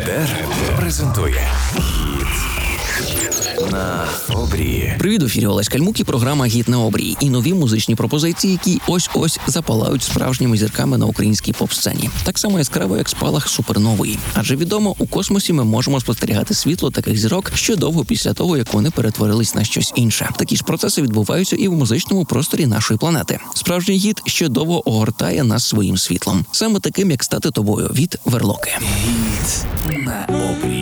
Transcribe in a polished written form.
Етер презентує «Гід на обрії». Привіт, в ефірі Олесь Кальмук і програма «Гід на обрії». І нові музичні пропозиції, які ось-ось запалають справжніми зірками на українській поп-сцені. Так само яскраво, як спалах супернової. Адже відомо, у космосі ми можемо спостерігати світло таких зірок ще довго після того, як вони перетворились на щось інше. Такі ж процеси відбуваються і в музичному просторі нашої планети. Справжній гід ще довго огортає нас своїм світлом. Саме таким, як «Стати тобою» від Верлоки. «Гід на обрії».